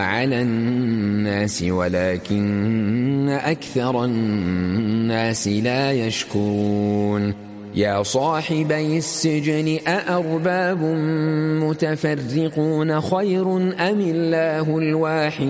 على الناس ولكن أكثر الناس لا يشكرون يا صاحبي السجن أأرباب متفرقون خير أم الله الواحد